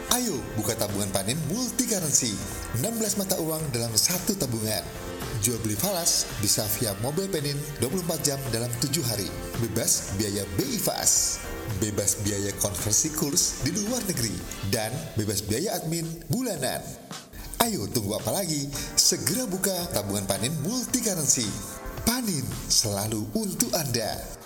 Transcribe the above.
Ayo buka tabungan panen multi currency, 16 mata uang dalam satu tabungan. Jual beli falas bisa via mobile panin 24 jam dalam 7 hari. Bebas biaya BI Fast. Bebas biaya konversi kurs di luar negeri. Dan bebas biaya admin bulanan. Ayo tunggu apa lagi? Segera buka tabungan panen multi currency. Panin selalu untuk Anda.